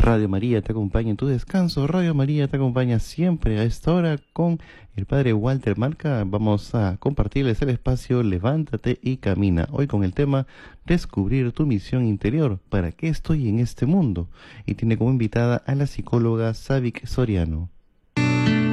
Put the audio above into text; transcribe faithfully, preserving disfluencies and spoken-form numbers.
Radio María te acompaña en tu descanso. Radio María te acompaña siempre a esta hora con el padre Walter Marca. Vamos a compartirles el espacio Levántate y Camina. Hoy con el tema Descubrir tu misión interior. ¿Para qué estoy en este mundo? Y tiene como invitada a la psicóloga Savic Soriano.